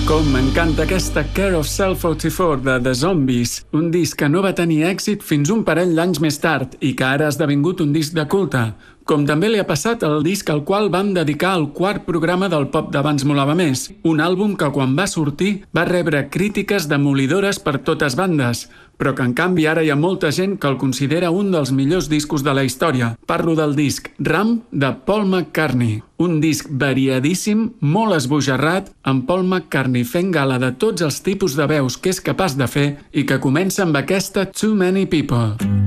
Com m'encanta aquesta Care of Self 44 de The Zombies, un disc que no va tenir èxit fins un parell d'anys més tard i que ara ha esdevingut un disc de culte, com també li ha passat al disc al qual vam dedicar el quart programa del Pop d'Abans Molava Més, un àlbum que quan va sortir va rebre crítiques demolidores per totes bandes, però que en canvi ara hi ha molta gent que el considera un dels millors discos de la història. Parlo del disc Ram de Paul McCartney, un disc variadíssim, molt esbojarrat, amb Paul McCartney fent gala de tots els tipus de veus que és capaç de fer i que comença amb aquesta Too Many People.